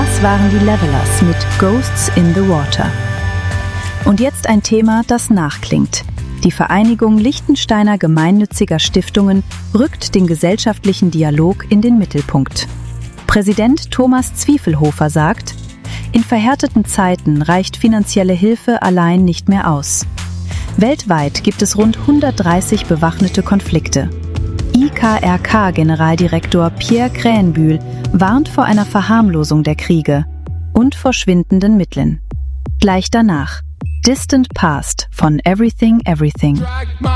Das waren die Levelers mit Ghosts in the Water. Und jetzt ein Thema, das nachklingt. Die Vereinigung Liechtensteiner gemeinnütziger Stiftungen rückt den gesellschaftlichen Dialog in den Mittelpunkt. Präsident Thomas Zwiefelhofer sagt: In verhärteten Zeiten reicht finanzielle Hilfe allein nicht mehr aus. Weltweit gibt es rund 130 bewaffnete Konflikte. IKRK-Generaldirektor Pierre Krähenbühl warnt vor einer Verharmlosung der Kriege und vor schwindenden Mitteln. Gleich danach Distant Past von Everything Everything.